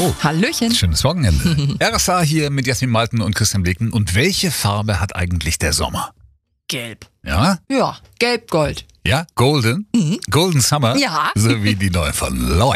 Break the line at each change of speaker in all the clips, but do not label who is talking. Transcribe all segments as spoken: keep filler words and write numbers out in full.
Hallo.
Hallöchen.
Schönes Wochenende. R S A hier mit Jasmin Malten und Christian Blicken. Und welche Farbe hat eigentlich der Sommer?
Gelb.
Ja?
Ja, gelb-gold.
Ja? Golden?
Mhm.
Golden Summer?
Ja.
So wie die neue von Lloyd.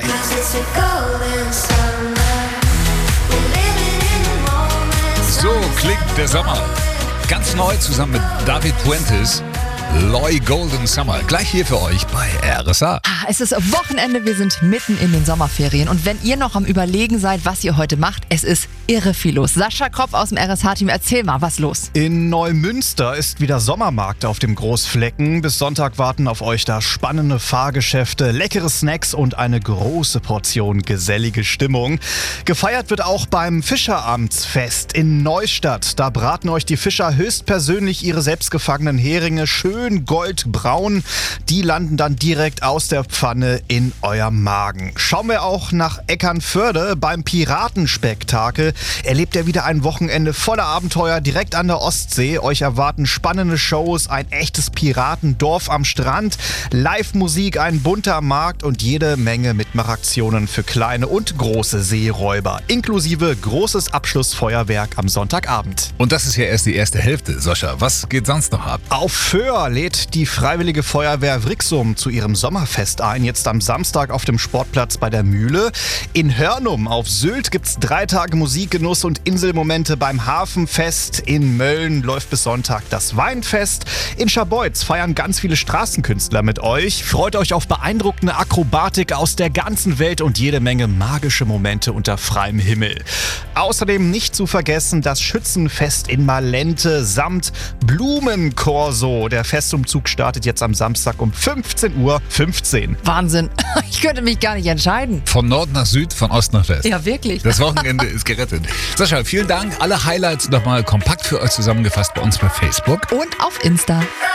So klingt der Sommer. Ganz neu zusammen mit David Puentes. Lloyd Golden Summer. Gleich hier für euch bei R S A.
Ah, es ist Wochenende, wir sind mitten in den Sommerferien. Und wenn ihr noch am Überlegen seid, was ihr heute macht, es ist irre viel los. Sascha Kropf aus dem R S H-Team, erzähl mal, was los?
In Neumünster ist wieder Sommermarkt auf dem Großflecken. Bis Sonntag warten auf euch da spannende Fahrgeschäfte, leckere Snacks und eine große Portion gesellige Stimmung. Gefeiert wird auch beim Fischeramtsfest in Neustadt. Da braten euch die Fischer höchstpersönlich ihre selbstgefangenen Heringe schön goldbraun. Die landen dann direkt aus der Pfanne in eurem Magen. Schauen wir auch nach Eckernförde beim Piratenspektakel. Erlebt ihr wieder ein Wochenende voller Abenteuer direkt an der Ostsee. Euch erwarten spannende Shows, ein echtes Piratendorf am Strand, Live-Musik, ein bunter Markt und jede Menge Mitmachaktionen für kleine und große Seeräuber. Inklusive großes Abschlussfeuerwerk am Sonntagabend.
Und das ist ja erst die erste Hälfte. Sascha, was geht sonst noch ab?
Auf Föhr lädt die Freiwillige Feuerwehr Vrixum zu ihrem Sommerfest ein, jetzt am Samstag auf dem Sportplatz bei der Mühle. In Hörnum auf Sylt gibt's drei Tage Musikgenuss und Inselmomente beim Hafenfest. In Mölln läuft bis Sonntag das Weinfest. In Scharbeutz feiern ganz viele Straßenkünstler mit euch. Freut euch auf beeindruckende Akrobatik aus der ganzen Welt und jede Menge magische Momente unter freiem Himmel. Außerdem nicht zu vergessen das Schützenfest in Malente samt Blumenkorso. Der Festumzug startet jetzt am Samstag um fünfzehn Uhr fünfzehn.
Wahnsinn. Ich könnte mich gar nicht entscheiden.
Von Nord nach Süd, von Ost nach West.
Ja, wirklich.
Das Wochenende ist gerettet. Sascha, vielen Dank. Alle Highlights nochmal kompakt für euch zusammengefasst bei uns bei Facebook.
Und auf Insta.